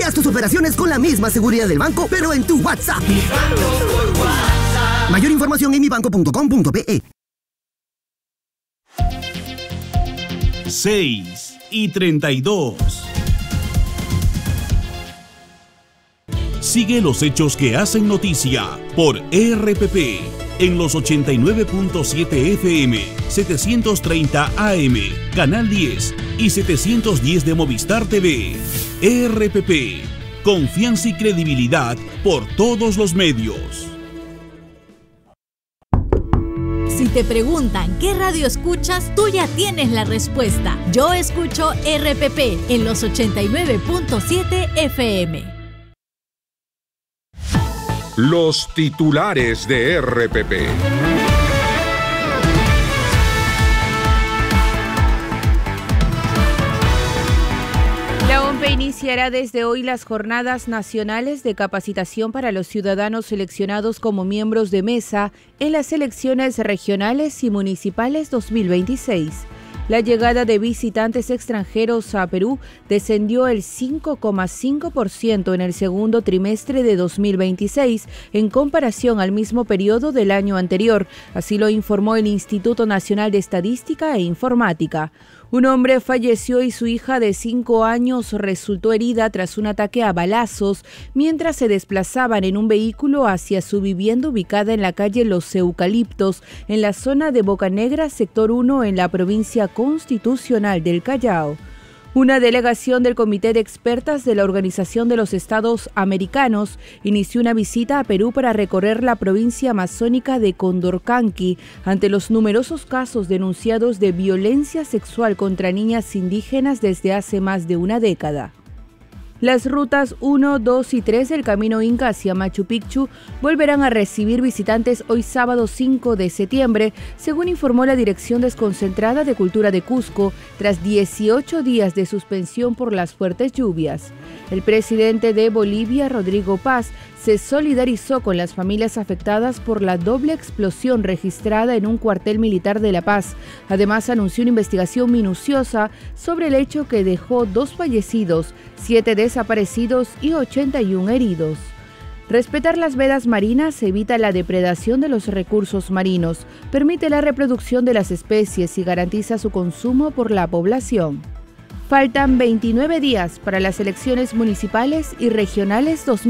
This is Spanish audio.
Haz tus operaciones con la misma seguridad del banco, pero en tu WhatsApp. Mi banco por WhatsApp. Mayor información en mibanco.com.pe. 6:32. Sigue los hechos que hacen noticia por RPP en los 89.7 FM, 730 AM, Canal 10 y 710 de Movistar TV. RPP, confianza y credibilidad por todos los medios. Si te preguntan qué radio escuchas, tú ya tienes la respuesta. Yo escucho RPP en los 89.7 FM. Los titulares de RPP. La OMPE iniciará desde hoy las jornadas nacionales de capacitación para los ciudadanos seleccionados como miembros de mesa en las elecciones regionales y municipales 2026. La llegada de visitantes extranjeros a Perú descendió el 5,5% en el segundo trimestre de 2026 en comparación al mismo periodo del año anterior, así lo informó el Instituto Nacional de Estadística e Informática. Un hombre falleció y su hija de 5 años resultó herida tras un ataque a balazos mientras se desplazaban en un vehículo hacia su vivienda ubicada en la calle Los Eucaliptos, en la zona de Boca Negra, sector 1, en la provincia constitucional del Callao. Una delegación del Comité de Expertas de la Organización de los Estados Americanos inició una visita a Perú para recorrer la provincia amazónica de Condorcanqui ante los numerosos casos denunciados de violencia sexual contra niñas indígenas desde hace más de una década. Las rutas 1, 2 y 3 del Camino Inca hacia Machu Picchu volverán a recibir visitantes hoy sábado 5 de septiembre, según informó la Dirección Desconcentrada de Cultura de Cusco, tras 18 días de suspensión por las fuertes lluvias. El presidente de Bolivia, Rodrigo Paz, se solidarizó con las familias afectadas por la doble explosión registrada en un cuartel militar de La Paz. Además, anunció una investigación minuciosa sobre el hecho que dejó 2 fallecidos, 7 desaparecidos y 81 heridos. Respetar las vedas marinas evita la depredación de los recursos marinos, permite la reproducción de las especies y garantiza su consumo por la población. Faltan 29 días para las elecciones municipales y regionales 2020.